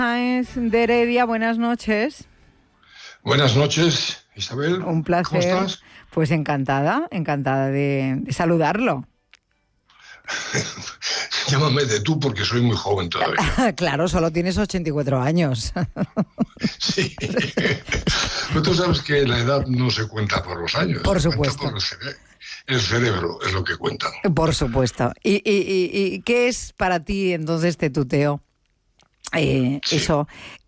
Sáenz de Heredia, buenas noches. Buenas noches, Isabel. Un placer. ¿Cómo estás? Pues encantada de saludarlo. Llámame de tú porque soy muy joven todavía. Claro, solo tienes 84 años. Sí. Pero tú sabes que la edad no se cuenta por los años. Por se supuesto. Cuenta por el cerebro es lo que cuenta. Por supuesto. ¿Y qué es para ti entonces este tuteo? Sí. Eso,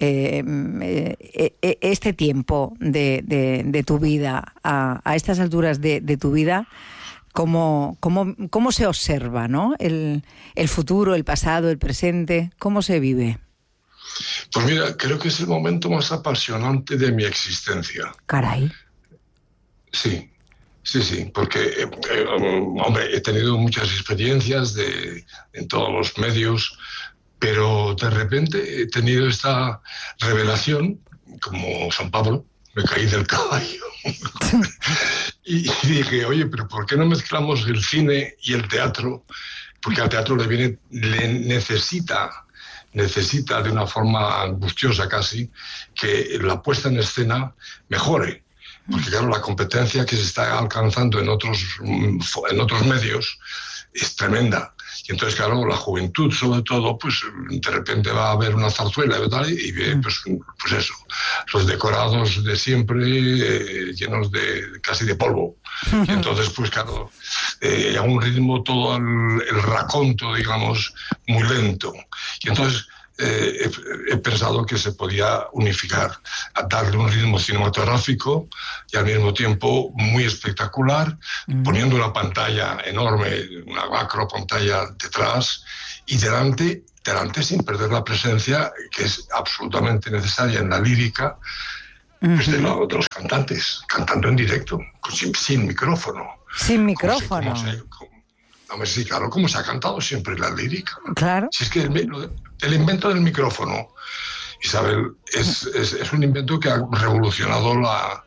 este tiempo de tu vida, a estas alturas de tu vida, ¿cómo se observa, ¿no? El futuro, el pasado, el presente, ¿cómo se vive? Pues mira, creo que es el momento más apasionante de mi existencia. Caray. Sí, porque, hombre, he tenido muchas experiencias en todos los medios, pero de repente he tenido esta revelación, como San Pablo, me caí del caballo. Y dije, oye, pero ¿por qué no mezclamos el cine y el teatro? Porque al teatro le necesita de una forma angustiosa casi, que la puesta en escena mejore. Porque claro, la competencia que se está alcanzando en otros medios es tremenda. Y entonces, claro, la juventud, sobre todo, pues de repente va a ver una zarzuela y ve, pues eso, los decorados de siempre llenos casi de polvo. Y entonces, pues claro, a un ritmo todo el raconto, digamos, muy lento. Y entonces he pensado que se podía unificar, a darle un ritmo cinematográfico y al mismo tiempo muy espectacular, poniendo una pantalla enorme, una macro pantalla detrás y delante sin perder la presencia que es absolutamente necesaria en la lírica, pues de los cantantes, cantando en directo, sin micrófono. Sin micrófono. Sí, claro, como se ha cantado siempre la lírica. Claro. Si es que el invento del micrófono, Isabel, es un invento que ha revolucionado la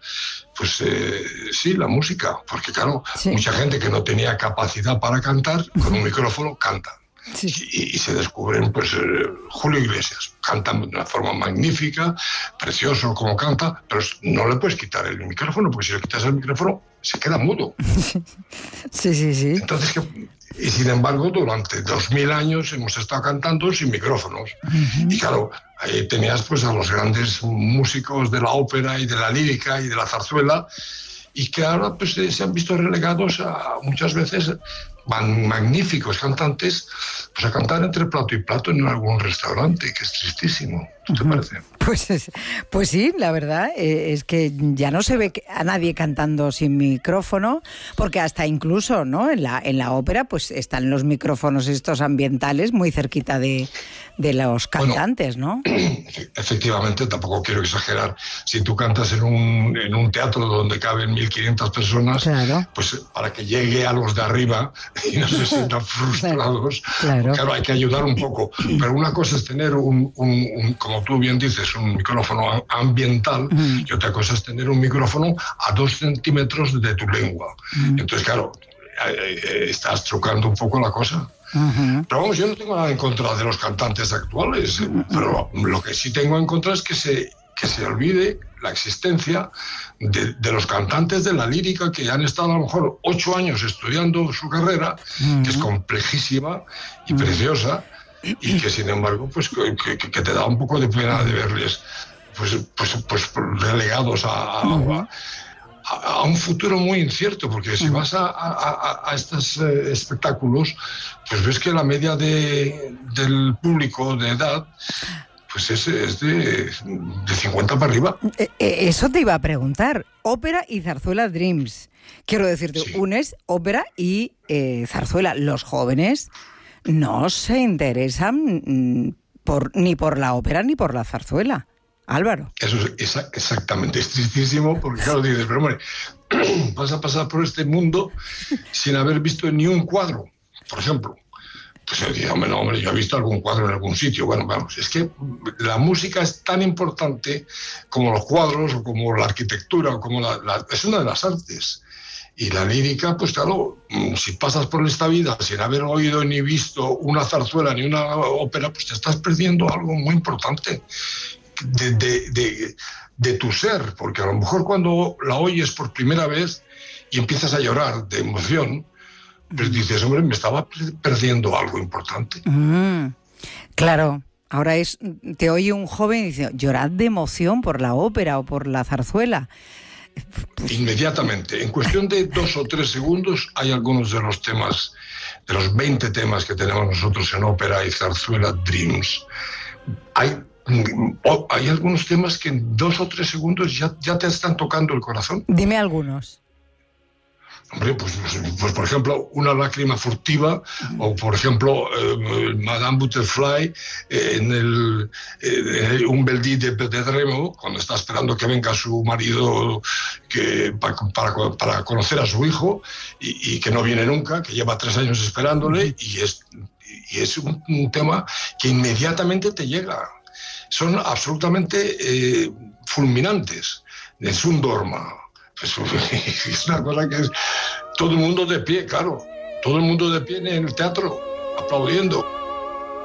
música. Porque claro, mucha gente que no tenía capacidad para cantar, con un micrófono canta. Sí. Y se descubren, Julio Iglesias canta de una forma magnífica, precioso como canta, pero no le puedes quitar el micrófono, porque si le quitas el micrófono se queda mudo. Sí. Entonces, y sin embargo, durante 2000 años hemos estado cantando sin micrófonos. Y claro, ahí tenías pues a los grandes músicos de la ópera y de la lírica y de la zarzuela, y que ahora pues se han visto relegados a muchas veces magníficos cantantes, pues a cantar entre plato y plato en algún restaurante, que es tristísimo. ¿Qué te parece? Pues sí, la verdad es que ya no se ve a nadie cantando sin micrófono, porque hasta incluso, ¿no? En la ópera pues están los micrófonos estos ambientales muy cerquita de los cantantes, ¿no? Efectivamente, tampoco quiero exagerar. Si tú cantas en un teatro donde caben 1.500 personas, claro, pues para que llegue a los de arriba y no se sientan frustrados, claro, hay que ayudar un poco. Pero una cosa es tener como tú bien dices, un micrófono ambiental, y otra cosa es tener un micrófono a 2 centímetros de tu lengua. Entonces, claro, estás trucando un poco la cosa. Pero vamos, yo no tengo nada en contra de los cantantes actuales, pero lo que sí tengo en contra es que se olvide la existencia de los cantantes de la lírica que han estado a lo mejor 8 años estudiando su carrera, que es complejísima y preciosa, y que sin embargo pues que te da un poco de pena de verles pues relegados a un futuro muy incierto, porque si vas a estos espectáculos, pues ves que la media del público de edad pues es de 50 para arriba. Eso te iba a preguntar. Ópera y zarzuela Dreams. Quiero decirte, unes ópera y zarzuela. Los jóvenes no se interesan ni por la ópera ni por la zarzuela. Álvaro. Eso es exactamente, es tristísimo, porque claro, dices, pero hombre, vas a pasar por este mundo sin haber visto ni un cuadro, por ejemplo. Pues yo digo, hombre, yo he visto algún cuadro en algún sitio. Bueno, vamos, es que la música es tan importante como los cuadros, o como la arquitectura, o como es una de las artes. Y la lírica, pues claro, si pasas por esta vida sin haber oído ni visto una zarzuela ni una ópera, pues te estás perdiendo algo muy importante de tu ser, porque a lo mejor cuando la oyes por primera vez y empiezas a llorar de emoción, pues dices, hombre, me estaba perdiendo algo importante. Claro. Ahora te oye un joven y dice, llorad de emoción por la ópera o por la zarzuela. Inmediatamente, en cuestión de 2 o 3 segundos, hay algunos de los temas, de los 20 temas que tenemos nosotros en ópera y zarzuela Dreams. Hay algunos temas que en 2 o 3 segundos ya te están tocando el corazón. Dime algunos. Hombre, pues por ejemplo, Una lágrima furtiva, o por ejemplo, Madame Butterfly en Un bel dì de Pedremo, cuando está esperando que venga su marido para conocer a su hijo y que no viene nunca, que lleva 3 años esperándole, y es un tema que inmediatamente te llega. Son absolutamente fulminantes. Es un dorma. Es una cosa que es todo el mundo de pie, claro, todo el mundo de pie en el teatro, aplaudiendo.